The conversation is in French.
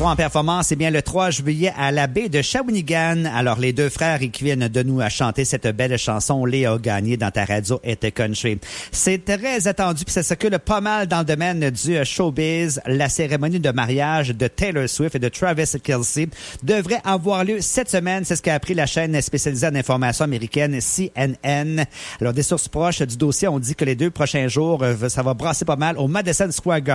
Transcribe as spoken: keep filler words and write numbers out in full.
seront en performance eh bien, le trois juillet à la baie de Shawinigan. Alors, les deux frères qui viennent de nous à chanter cette belle chanson, Léa a gagné dans ta radio et country. C'est très attendu puis ça circule pas mal dans le domaine du showbiz. La cérémonie de mariage de Taylor Swift et de Travis Kelce devrait avoir lieu cette semaine. C'est ce qu'a appris la chaîne spécialisée en information américaine C N N. Alors, des sources proches du dossier ont dit que les deux prochains jours, ça va brasser pas mal au Madison Square Garden.